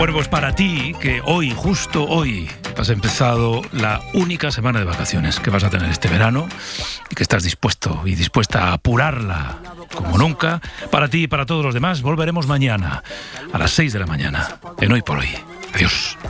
Bueno, pues para ti, que hoy, justo hoy, has empezado la única semana de vacaciones que vas a tener este verano y que estás dispuesto y dispuesta a apurarla como nunca, para ti y para todos los demás, volveremos mañana a las 6 de la mañana en Hoy por Hoy. Adiós.